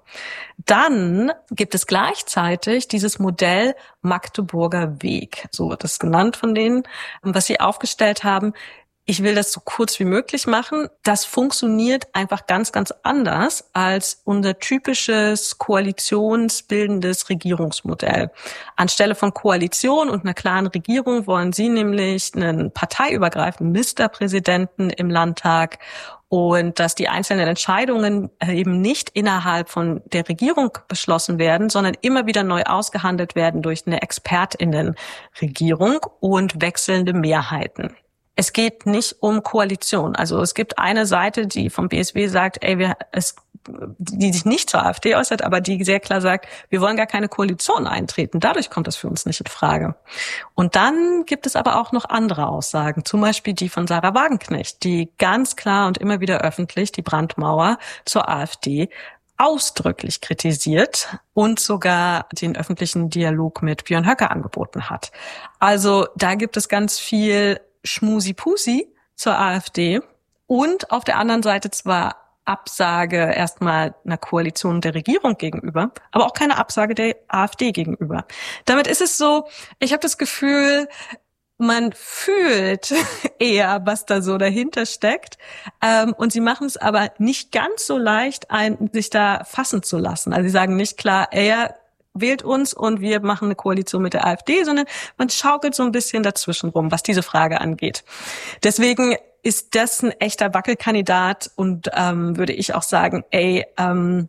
Dann gibt es gleichzeitig dieses Modell Magdeburger Weg, so wird es genannt von denen, was sie aufgestellt haben. Ich will das so kurz wie möglich machen. Das funktioniert einfach ganz, ganz anders als unser typisches koalitionsbildendes Regierungsmodell. Anstelle von Koalition und einer klaren Regierung wollen sie nämlich einen parteiübergreifenden Ministerpräsidenten im Landtag und dass die einzelnen Entscheidungen eben nicht innerhalb von der Regierung beschlossen werden, sondern immer wieder neu ausgehandelt werden durch eine ExpertInnenregierung und wechselnde Mehrheiten. Es geht nicht um Koalition. Also es gibt eine Seite, die vom B S W sagt, ey, wir, es, die sich nicht zur AfD äußert, aber die sehr klar sagt, wir wollen gar keine Koalition eintreten. Dadurch kommt das für uns nicht in Frage. Und dann gibt es aber auch noch andere Aussagen, zum Beispiel die von Sarah Wagenknecht, die ganz klar und immer wieder öffentlich die Brandmauer zur AfD ausdrücklich kritisiert und sogar den öffentlichen Dialog mit Björn Höcke angeboten hat. Also da gibt es ganz viel Schmusi-Pusi zur AfD und auf der anderen Seite zwar Absage erstmal einer Koalition der Regierung gegenüber, aber auch keine Absage der AfD gegenüber. Damit ist es so, ich habe das Gefühl, man fühlt eher, was da so dahinter steckt, ähm, und sie machen es aber nicht ganz so leicht, ein, sich da fassen zu lassen. Also sie sagen nicht klar, er wählt uns und wir machen eine Koalition mit der AfD, sondern man schaukelt so ein bisschen dazwischen rum, was diese Frage angeht. Deswegen ist das ein echter Wackelkandidat und ähm, würde ich auch sagen, ey, ähm,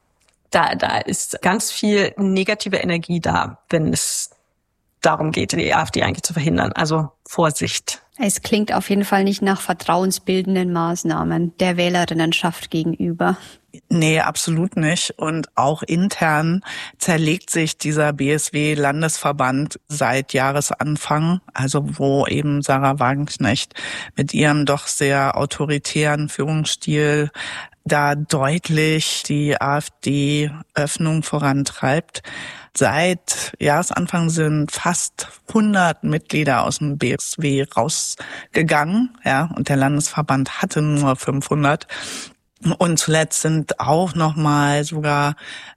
da da ist ganz viel negative Energie da, wenn es darum geht, die AfD eigentlich zu verhindern. Also Vorsicht. Es klingt auf jeden Fall nicht nach vertrauensbildenden Maßnahmen der Wählerinnenschaft gegenüber. Nee, absolut nicht. Und auch intern zerlegt sich dieser B S W-Landesverband seit Jahresanfang, also wo eben Sarah Wagenknecht mit ihrem doch sehr autoritären Führungsstil da deutlich die AfD-Öffnung vorantreibt. Seit Jahresanfang sind fast hundert Mitglieder aus dem B S W rausgegangen, ja, und der Landesverband hatte nur fünfhundert. Und zuletzt sind auch nochmal sogar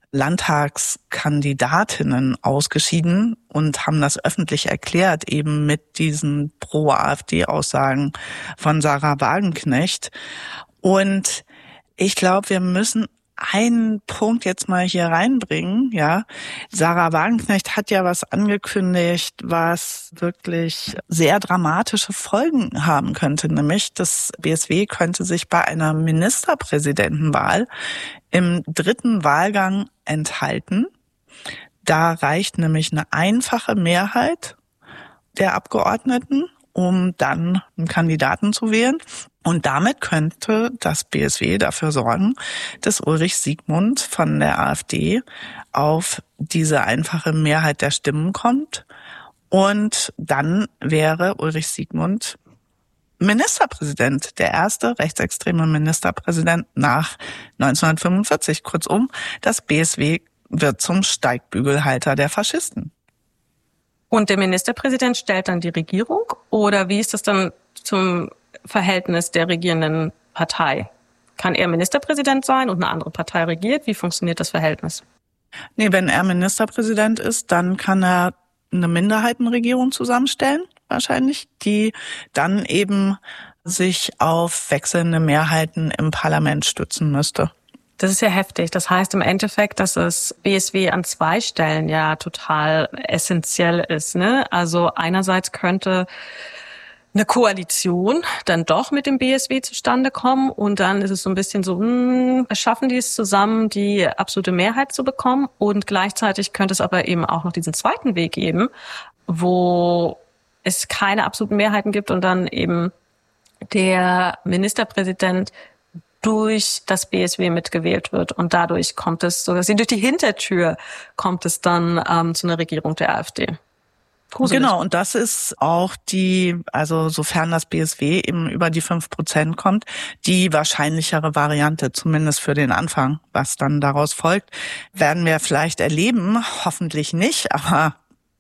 Landtagskandidatinnen ausgeschieden und haben das öffentlich erklärt, eben mit diesen Pro-AfD-Aussagen von Sarah Wagenknecht. Und ich glaube, wir müssen einen Punkt jetzt mal hier reinbringen, ja. Sarah Wagenknecht hat ja was angekündigt, was wirklich sehr dramatische Folgen haben könnte, nämlich das B S W könnte sich bei einer Ministerpräsidentenwahl im dritten Wahlgang enthalten. Da reicht nämlich eine einfache Mehrheit der Abgeordneten, um dann einen Kandidaten zu wählen. Und damit könnte das B S W dafür sorgen, dass Ulrich Siegmund von der AfD auf diese einfache Mehrheit der Stimmen kommt. Und dann wäre Ulrich Siegmund Ministerpräsident, der erste rechtsextreme Ministerpräsident nach neunzehnhundertfünfundvierzig. Kurzum, das B S W wird zum Steigbügelhalter der Faschisten. Und der Ministerpräsident stellt dann die Regierung? Oder wie ist das dann zum Verhältnis der regierenden Partei? Kann er Ministerpräsident sein und eine andere Partei regiert? Wie funktioniert das Verhältnis? Nee, wenn er Ministerpräsident ist, dann kann er eine Minderheitenregierung zusammenstellen, wahrscheinlich, die dann eben sich auf wechselnde Mehrheiten im Parlament stützen müsste. Das ist ja heftig. Das heißt im Endeffekt, dass das B S W an zwei Stellen ja total essentiell ist, ne? Also einerseits könnte eine Koalition dann doch mit dem B S W zustande kommen und dann ist es so ein bisschen so, hm, schaffen die es zusammen, die absolute Mehrheit zu bekommen, und gleichzeitig könnte es aber eben auch noch diesen zweiten Weg geben, wo es keine absoluten Mehrheiten gibt und dann eben der Ministerpräsident durch das B S W mitgewählt wird und dadurch kommt es, so dass sie durch die Hintertür kommt es dann ähm, zu einer Regierung der AfD. Gruselig. Genau, und das ist auch die, also sofern das B S W eben über die fünf Prozent kommt, die wahrscheinlichere Variante, zumindest für den Anfang. Was dann daraus folgt, werden wir vielleicht erleben, hoffentlich nicht, aber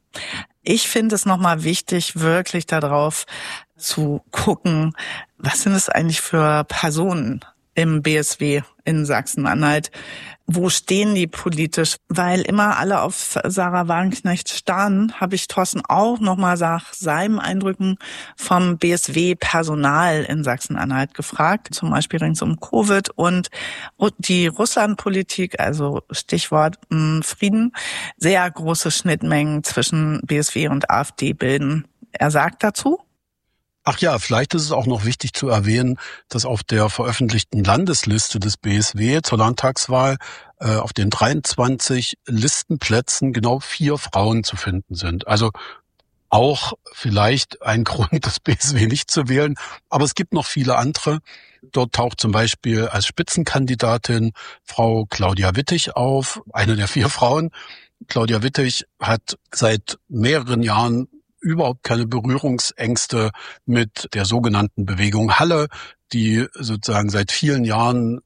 ich finde es nochmal wichtig, wirklich darauf zu gucken, was sind es eigentlich für Personen im B S W in Sachsen-Anhalt. Wo stehen die politisch? Weil immer alle auf Sarah Wagenknecht starren, habe ich Thorsten auch nochmal nach seinen Eindrücken vom B S W-Personal in Sachsen-Anhalt gefragt, zum Beispiel rings um Covid und die Russlandpolitik, also Stichwort mh, Frieden, sehr große Schnittmengen zwischen B S W und AfD bilden. Er sagt dazu: Ach ja, vielleicht ist es auch noch wichtig zu erwähnen, dass auf der veröffentlichten Landesliste des B S W zur Landtagswahl äh, auf den dreiundzwanzig Listenplätzen genau vier Frauen zu finden sind. Also auch vielleicht ein Grund, das B S W nicht zu wählen. Aber es gibt noch viele andere. Dort taucht zum Beispiel als Spitzenkandidatin Frau Claudia Wittig auf, eine der vier Frauen. Claudia Wittig hat seit mehreren Jahren überhaupt keine Berührungsängste mit der sogenannten Bewegung Halle, die sozusagen seit vielen Jahren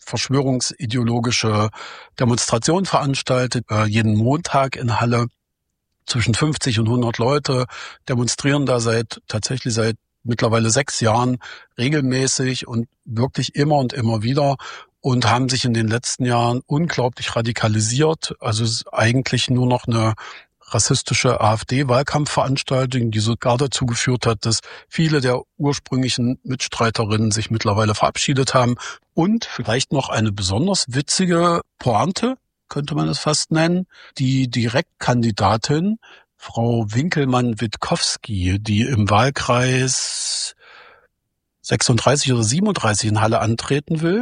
verschwörungsideologische Demonstrationen veranstaltet. Äh, jeden Montag in Halle zwischen fünfzig und hundert Leute demonstrieren da seit tatsächlich seit mittlerweile sechs Jahren regelmäßig und wirklich immer und immer wieder und haben sich in den letzten Jahren unglaublich radikalisiert. Also es ist eigentlich nur noch eine rassistische AfD-Wahlkampfveranstaltung, die sogar dazu geführt hat, dass viele der ursprünglichen Mitstreiterinnen sich mittlerweile verabschiedet haben. Und vielleicht noch eine besonders witzige Pointe, könnte man es fast nennen, die Direktkandidatin Frau Winkelmann-Witkowski, die im Wahlkreis sechsunddreißig oder siebenunddreißig in Halle antreten will,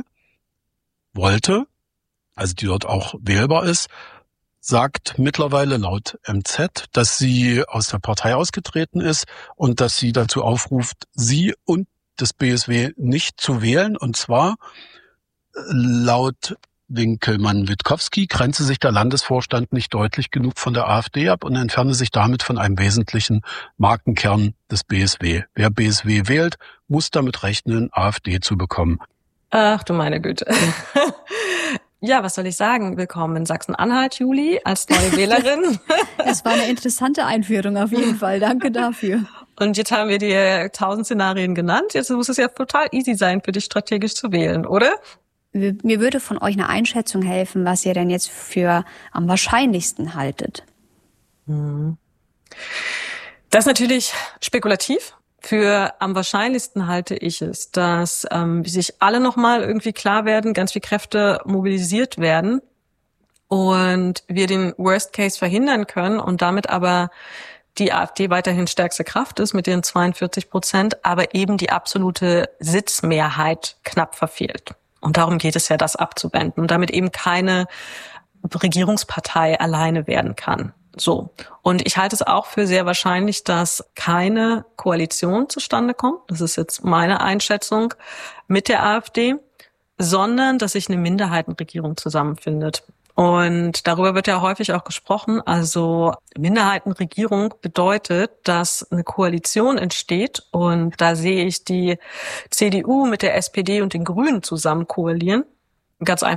wollte, also die dort auch wählbar ist, sagt mittlerweile laut M Z, dass sie aus der Partei ausgetreten ist und dass sie dazu aufruft, sie und das B S W nicht zu wählen. Und zwar laut Winkelmann-Witkowski grenze sich der Landesvorstand nicht deutlich genug von der AfD ab und entferne sich damit von einem wesentlichen Markenkern des B S W. Wer B S W wählt, muss damit rechnen, AfD zu bekommen. Ach du meine Güte. Ja, was soll ich sagen? Willkommen in Sachsen-Anhalt, Juli, als neue Wählerin. Es war eine interessante Einführung auf jeden Fall. Danke dafür. Und jetzt haben wir dir tausend Szenarien genannt. Jetzt muss es ja total easy sein, für dich strategisch zu wählen, oder? Mir würde von euch eine Einschätzung helfen, was ihr denn jetzt für am wahrscheinlichsten haltet. Das ist natürlich spekulativ. Für am wahrscheinlichsten halte ich es, dass ähm, sich alle nochmal irgendwie klar werden, ganz viel Kräfte mobilisiert werden und wir den Worst Case verhindern können und damit aber die AfD weiterhin stärkste Kraft ist mit ihren zweiundvierzig Prozent, aber eben die absolute Sitzmehrheit knapp verfehlt. Und darum geht es ja, das abzuwenden und damit eben keine Regierungspartei alleine werden kann. So. Und ich halte es auch für sehr wahrscheinlich, dass keine Koalition zustande kommt. Das ist jetzt meine Einschätzung mit der AfD, sondern dass sich eine Minderheitenregierung zusammenfindet. Und darüber wird ja häufig auch gesprochen. Also Minderheitenregierung bedeutet, dass eine Koalition entsteht. Und da sehe ich die C D U mit der S P D und den Grünen zusammen koalieren. Ganz einfach.